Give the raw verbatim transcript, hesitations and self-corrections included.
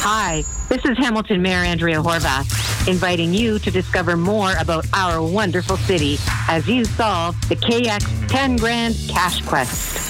Hi, this is Hamilton Mayor Andrea Horvath, inviting you to discover more about our wonderful city as you solve the K X ten Grand Cash Quest.